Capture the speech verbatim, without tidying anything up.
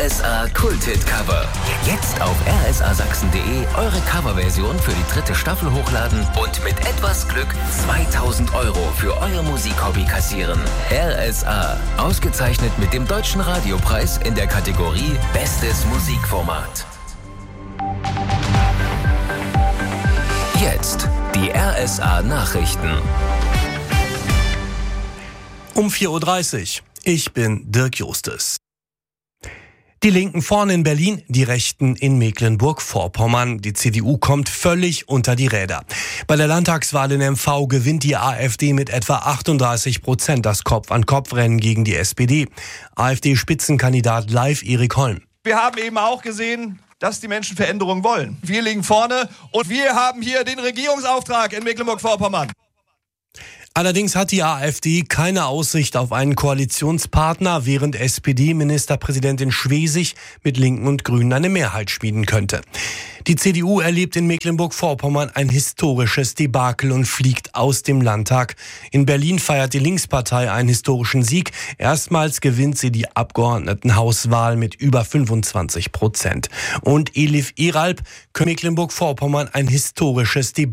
S A Kulthit-Cover. Jetzt auf r s a sachsen punkt d e eure Coverversion für die dritte Staffel hochladen und mit etwas Glück zweitausend Euro für euer Musikhobby kassieren. R S A, ausgezeichnet mit dem Deutschen Radiopreis in der Kategorie Bestes Musikformat. Jetzt die R S A Nachrichten. Um vier Uhr dreißig. Ich bin Dirk Justes. Die Linken vorne in Berlin, die Rechten in Mecklenburg-Vorpommern. Die C D U kommt völlig unter die Räder. Bei der Landtagswahl in M V gewinnt die AfD mit etwa achtunddreißig Prozent das Kopf-an-Kopf-Rennen gegen die S P D. AfD-Spitzenkandidat live Erik Holm. Wir haben eben auch gesehen, dass die Menschen Veränderungen wollen. Wir liegen vorne und wir haben hier den Regierungsauftrag in Mecklenburg-Vorpommern. Allerdings hat die AfD keine Aussicht auf einen Koalitionspartner, während S P D-Ministerpräsidentin Schwesig mit Linken und Grünen eine Mehrheit schmieden könnte. Die C D U erlebt in Mecklenburg-Vorpommern ein historisches Debakel und fliegt aus dem Landtag. In Berlin feiert die Linkspartei einen historischen Sieg. Erstmals gewinnt sie die Abgeordnetenhauswahl mit über fünfundzwanzig Prozent. Und Elif Eralp, Mecklenburg-Vorpommern ein historisches Debakel.